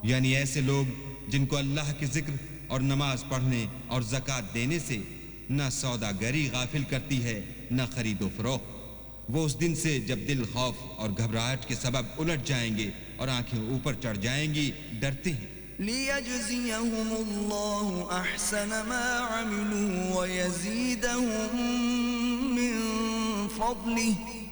यानी ऐसे लोग जिनको अल्लाह के जिक्र और नमाज पढ़ने और ज़कात देने से न सौदागरी गाफिल करती है न खरीदो फरोख्त। वो उस दिन से जब दिल खौफ और घबराहट के सबब उलट जाएंगे और आंखें ऊपर चढ़ जाएंगी, डरते हैं। लियजज़ियहुमुल्लाहु अहसन मा अमिलू व यज़ीदहुम मिन फज़लिही